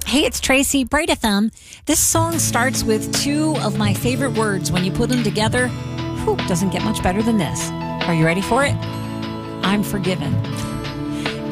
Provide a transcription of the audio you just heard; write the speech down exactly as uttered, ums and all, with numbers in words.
Hey, it's Tracy, Bright F M. This song starts with two of my favorite words. When you put them together, whew, doesn't get much better than this. Are you ready for it? I'm forgiven.